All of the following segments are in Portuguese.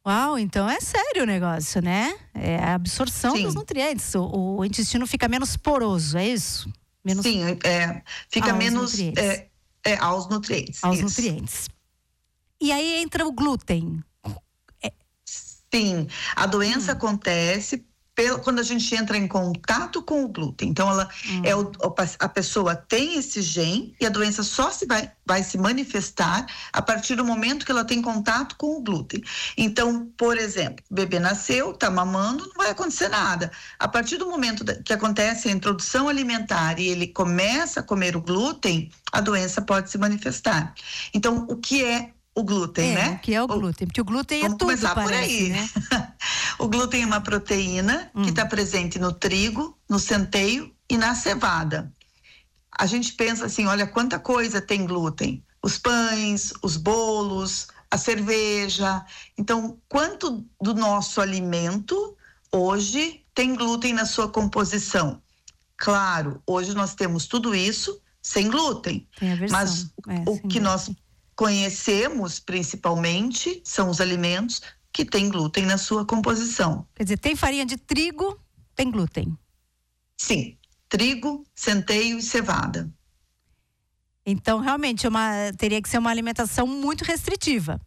Uau, então é sério o negócio, né? É a absorção Sim. dos nutrientes. O intestino fica menos poroso, é isso? Menos Sim, fica aos menos nutrientes. aos nutrientes. Aos isso. nutrientes. E aí entra o glúten. Sim, a doença acontece quando a gente entra em contato com o glúten. Então, a pessoa tem esse gene e a doença só vai se manifestar a partir do momento que ela tem contato com o glúten. Então, por exemplo, o bebê nasceu, está mamando, não vai acontecer nada. A partir do momento que acontece a introdução alimentar e ele começa a comer o glúten, a doença pode se manifestar. Então, o que é o glúten, né? O que é o glúten? Porque o glúten é tudo, começar parece, por aí, né? O glúten é uma proteína que está presente no trigo, no centeio e na cevada. A gente pensa assim, olha quanta coisa tem glúten. Os pães, os bolos, a cerveja. Então, quanto do nosso alimento hoje tem glúten na sua composição? Claro, hoje nós temos tudo isso sem glúten. Tem a versão, mas o que nós conhecemos principalmente são os alimentos que têm glúten na sua composição. Quer dizer, tem farinha de trigo, tem glúten. Sim, trigo, centeio e cevada. Então, realmente, teria que ser uma alimentação muito restritiva.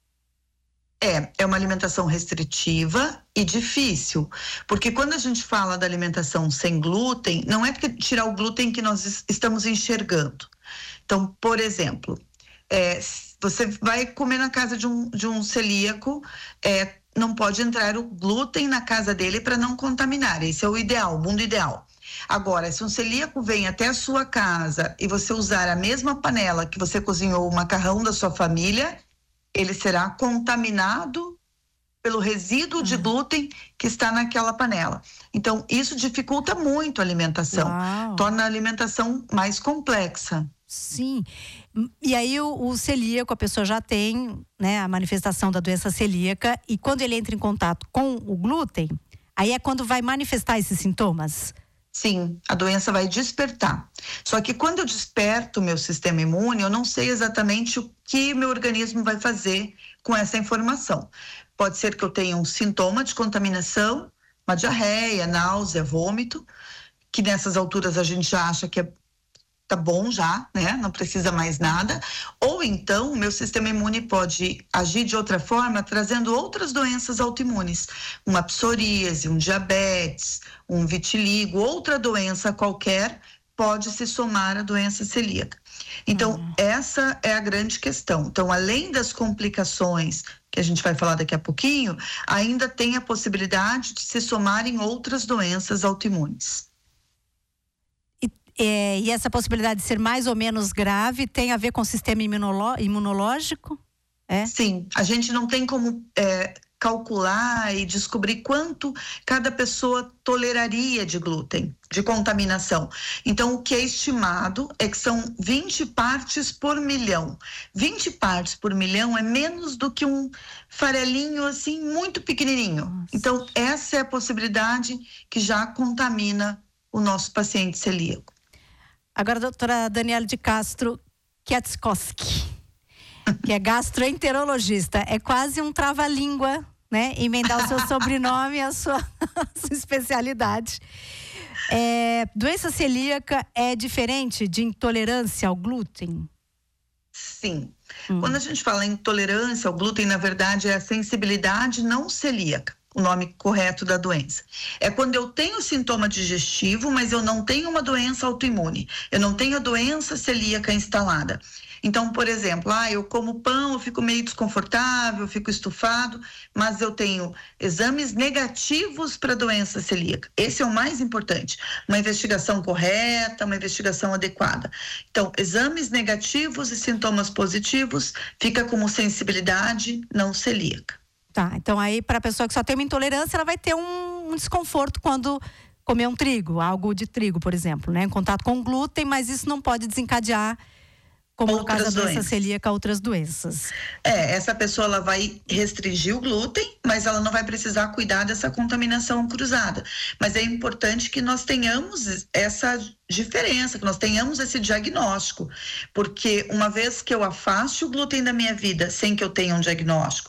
É uma alimentação restritiva e difícil, porque quando a gente fala da alimentação sem glúten, não é porque tirar o glúten que nós estamos enxergando. Então, por exemplo, você vai comer na casa de um celíaco, não pode entrar o glúten na casa dele para não contaminar. Esse é o ideal, o mundo ideal. Agora, se um celíaco vem até a sua casa e você usar a mesma panela que você cozinhou o macarrão da sua família, ele será contaminado pelo resíduo de glúten que está naquela panela. Então, isso dificulta muito a alimentação, torna a alimentação mais complexa. Sim, e aí o celíaco, a pessoa já tem, né, a manifestação da doença celíaca, e quando ele entra em contato com o glúten, aí é quando vai manifestar esses sintomas? Sim, a doença vai despertar. Só que quando eu desperto o meu sistema imune, eu não sei exatamente o que meu organismo vai fazer com essa informação. Pode ser que eu tenha um sintoma de contaminação, uma diarreia, náusea, vômito, que nessas alturas a gente já acha que tá bom já, né? Não precisa mais nada. Ou então, o meu sistema imune pode agir de outra forma, trazendo outras doenças autoimunes. Uma psoríase, um diabetes, um vitiligo, outra doença qualquer pode se somar à doença celíaca. Então, essa é a grande questão. Então, além das complicações que a gente vai falar daqui a pouquinho, ainda tem a possibilidade de se somarem outras doenças autoimunes. E essa possibilidade de ser mais ou menos grave tem a ver com o sistema imunológico? Sim, a gente não tem como calcular e descobrir quanto cada pessoa toleraria de glúten, de contaminação. Então, o que é estimado é que são 20 partes por milhão. 20 partes por milhão é menos do que um farelinho assim, muito pequenininho. Nossa. Então, essa é a possibilidade que já contamina o nosso paciente celíaco. Agora, a doutora Daniela de Castro Kwiatkowski, que é gastroenterologista, é quase um trava-língua, né? Emendar o seu sobrenome e a sua especialidade. Doença celíaca é diferente de intolerância ao glúten? Sim. Quando a gente fala em intolerância ao glúten, na verdade é a sensibilidade não celíaca. O nome correto da doença. É quando eu tenho sintoma digestivo, mas eu não tenho uma doença autoimune. Eu não tenho a doença celíaca instalada. Então, por exemplo, eu como pão, eu fico meio desconfortável, eu fico estufado, mas eu tenho exames negativos para a doença celíaca. Esse é o mais importante. Uma investigação correta, uma investigação adequada. Então, exames negativos e sintomas positivos fica como sensibilidade não celíaca. Tá, então aí para a pessoa que só tem uma intolerância, ela vai ter um desconforto quando comer um trigo, algo de trigo, por exemplo, né? Em contato com glúten, mas isso não pode desencadear, como no caso da doença celíaca, outras doenças. Essa pessoa ela vai restringir o glúten, mas ela não vai precisar cuidar dessa contaminação cruzada. Mas é importante que nós tenhamos essa diferença, que nós tenhamos esse diagnóstico, porque uma vez que eu afaste o glúten da minha vida sem que eu tenha um diagnóstico,